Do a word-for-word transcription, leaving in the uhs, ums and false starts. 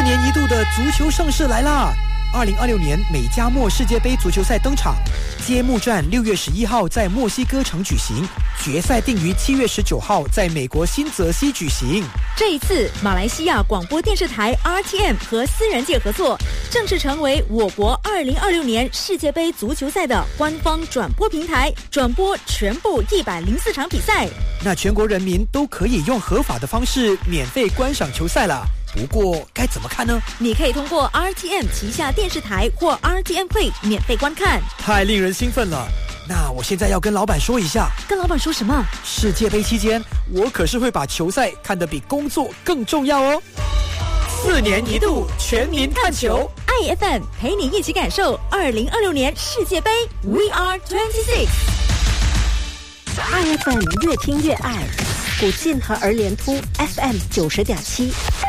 年一度的足球盛事来啦！二零二六年美加墨世界杯足球赛登场，揭幕战六月十一号在墨西哥城举行，决赛定于七月十九号在美国新泽西举行。 这一次，马来西亚广播电视台 R T M 和私人界合作，正式成为我国二零二六年世界杯足球赛的官方转播平台，转播全部一百零四场比赛。 那全国人民都可以用合法的方式免费观赏球赛了。不过该怎么看呢？ 你可以通过 R T M 旗下电视台或 R T M Play 免费观看。 太令人兴奋了！那我现在要跟老板说一下。 跟老板说什么？ 世界杯期间，我可是会把球赛看得比工作更重要哦。四年一度全民看球 ，I F M 陪你一起感受二零二六年世界杯 We Are twenty-six。 I F M 越听越爱，古晋和儿联突 F M 九十点七。